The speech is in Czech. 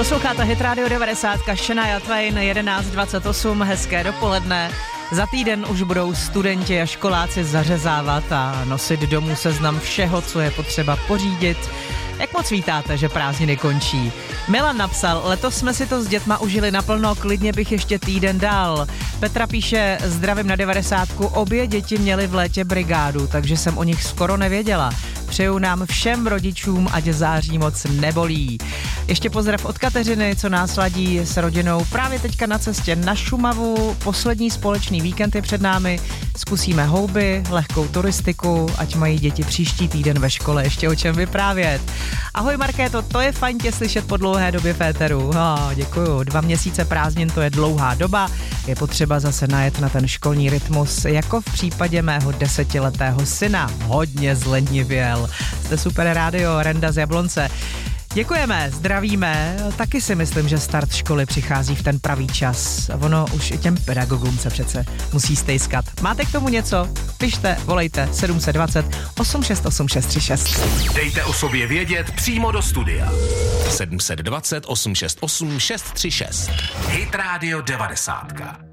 Posloucháte Hit Radio 90, Shania Twain, 11:28, hezké dopoledne. Za týden už budou studenti a školáci zařezávat a nosit domů seznam všeho, co je potřeba pořídit. Jak moc vítáte, že prázdniny končí? Milan napsal, letos jsme si to s dětma užili naplno, klidně bych ještě týden dál. Petra píše, zdravím na 90, obě děti měly v létě brigádu, takže jsem o nich skoro nevěděla. Přeju nám všem rodičům, ať září moc nebolí. Ještě pozdrav od Kateřiny, co nás ladí s rodinou právě teďka na cestě na Šumavu. Poslední společný víkend je před námi. Zkusíme houby, lehkou turistiku, ať mají děti příští týden ve škole ještě o čem vyprávět. Ahoj Markéto, to je fajn tě slyšet po dlouhé době v éteru. Děkuju, 2 měsíce prázdnin, to je dlouhá doba. Je potřeba zase najet na ten školní rytmus, jako v případě mého 10letého syna. Hodně zlenivěl. Jste super rádio, Renda z Jablonce. Děkujeme, zdravíme. Taky si myslím, že start školy přichází v ten pravý čas. Ono už i těm pedagogům se přece musí stejskat. Máte k tomu něco? Pište, volejte 720 868 636. Dejte o sobě vědět přímo do studia. 720 868 636. Hit Radio 90.